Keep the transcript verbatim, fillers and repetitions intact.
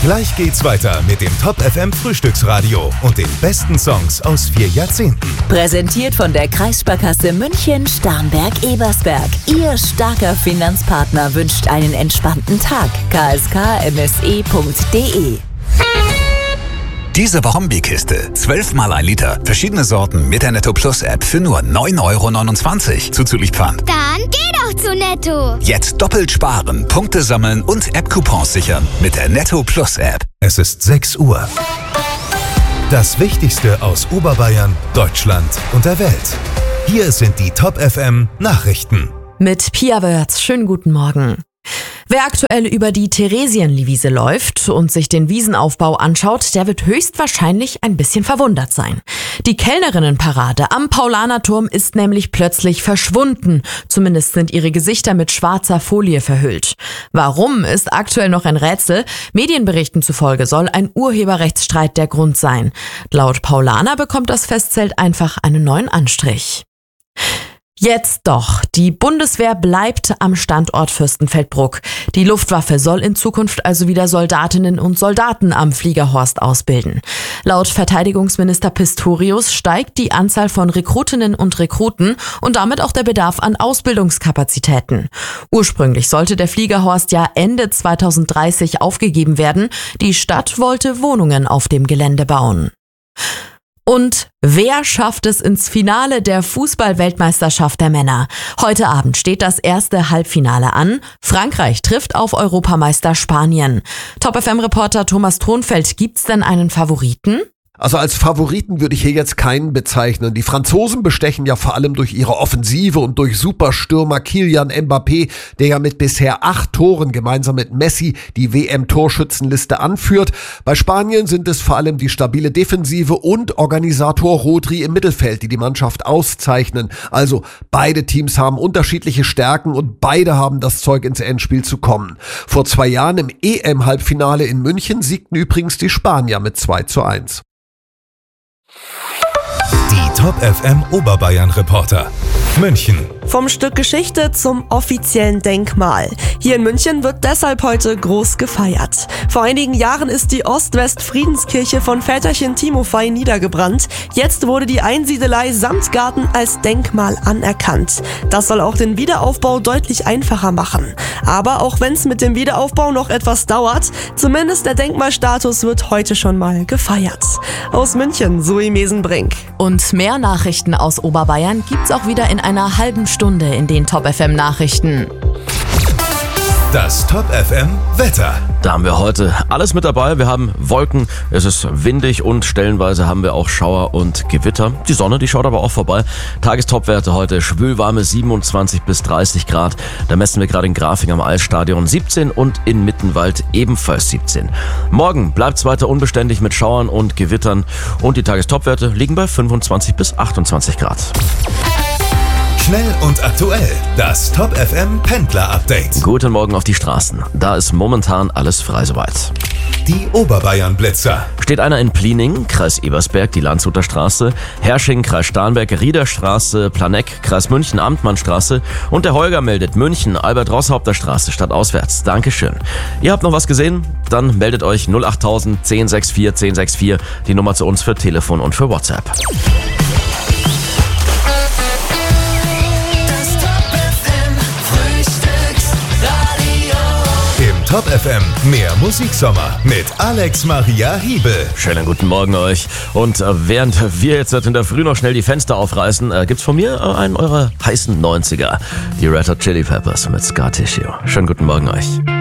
Gleich geht's weiter mit dem Top F M Frühstücksradio und den besten Songs aus vier Jahrzehnten. Präsentiert von der Kreissparkasse München Starnberg-Ebersberg. Ihr starker Finanzpartner wünscht einen entspannten Tag. k s k m s e punkt d e. Diese Kombi-Kiste. zwölf mal ein Liter. Verschiedene Sorten mit der Netto Plus App für nur neun Euro neunundzwanzig. Zuzüglich Pfand. Dann geh doch zu Netto. Jetzt doppelt sparen, Punkte sammeln und App-Coupons sichern mit der Netto Plus App. Es ist sechs Uhr. Das Wichtigste aus Oberbayern, Deutschland und der Welt. Hier sind die Top F M Nachrichten. Mit Pia Wörz. Schönen guten Morgen. Wer aktuell über die Theresienwiese läuft und sich den Wiesenaufbau anschaut, der wird höchstwahrscheinlich ein bisschen verwundert sein. Die Kellnerinnenparade am Paulanerturm ist nämlich plötzlich verschwunden. Zumindest sind ihre Gesichter mit schwarzer Folie verhüllt. Warum, ist aktuell noch ein Rätsel. Medienberichten zufolge soll ein Urheberrechtsstreit der Grund sein. Laut Paulaner bekommt das Festzelt einfach einen neuen Anstrich. Jetzt doch. Die Bundeswehr bleibt am Standort Fürstenfeldbruck. Die Luftwaffe soll in Zukunft also wieder Soldatinnen und Soldaten am Fliegerhorst ausbilden. Laut Verteidigungsminister Pistorius steigt die Anzahl von Rekrutinnen und Rekruten und damit auch der Bedarf an Ausbildungskapazitäten. Ursprünglich sollte der Fliegerhorst ja Ende zweitausenddreißig aufgegeben werden. Die Stadt wollte Wohnungen auf dem Gelände bauen. Und wer schafft es ins Finale der Fußball-Weltmeisterschaft der Männer? Heute Abend steht das erste Halbfinale an. Frankreich trifft auf Europameister Spanien. Top F M-Reporter Thomas Thronfeld, gibt's denn einen Favoriten? Also als Favoriten würde ich hier jetzt keinen bezeichnen. Die Franzosen bestechen ja vor allem durch ihre Offensive und durch Superstürmer Kylian Mbappé, der ja mit bisher acht Toren gemeinsam mit Messi die W M-Torschützenliste anführt. Bei Spanien sind es vor allem die stabile Defensive und Organisator Rodri im Mittelfeld, die die Mannschaft auszeichnen. Also beide Teams haben unterschiedliche Stärken und beide haben das Zeug, ins Endspiel zu kommen. Vor zwei Jahren im E M-Halbfinale in München siegten übrigens die Spanier mit zwei zu eins. Die Top F M Oberbayern Reporter. München. Vom Stück Geschichte zum offiziellen Denkmal. Hier in München wird deshalb heute groß gefeiert. Vor einigen Jahren ist die Ost-West-Friedenskirche von Väterchen Timofei niedergebrannt. Jetzt wurde die Einsiedelei samt Garten als Denkmal anerkannt. Das soll auch den Wiederaufbau deutlich einfacher machen. Aber auch wenn es mit dem Wiederaufbau noch etwas dauert, zumindest der Denkmalstatus wird heute schon mal gefeiert. Aus München, Zoe Mesenbrink. Und mehr Nachrichten aus Oberbayern gibt's auch wieder in einer halben Stunde in den Top F M Nachrichten. Das Top F M Wetter. Da haben wir heute alles mit dabei. Wir haben Wolken, es ist windig und stellenweise haben wir auch Schauer und Gewitter. Die Sonne, die schaut aber auch vorbei. Tagestopwerte heute schwülwarme siebenundzwanzig bis dreißig Grad. Da messen wir gerade in Grafing am Eisstadion siebzehn und in Mittenwald ebenfalls siebzehn. Morgen bleibt es weiter unbeständig mit Schauern und Gewittern und die Tagestopwerte liegen bei fünfundzwanzig bis achtundzwanzig Grad. Schnell und aktuell. Das Top F M Pendler Update. Guten Morgen auf die Straßen. Da ist momentan alles frei soweit. Die Oberbayern Blitzer. Steht einer in Pliening, Kreis Ebersberg, die Landshuter Straße, Hersching, Kreis Starnberg, Riederstraße, Planegg, Kreis München, Amtmannstraße und der Holger meldet München, Albert-Roßhaupter Straße, stadtauswärts. Dankeschön. Ihr habt noch was gesehen? Dann meldet euch null acht null null eins sechs vier eins sechs vier, die Nummer zu uns für Telefon und für WhatsApp. Top F M, mehr Musiksommer mit Alex Maria Hiebel. Schönen guten Morgen euch. Und äh, während wir jetzt in der Früh noch schnell die Fenster aufreißen, äh, gibt's von mir äh, einen eurer heißen neunziger. Die Red Hot Chili Peppers mit Scar Tissue. Schönen guten Morgen euch.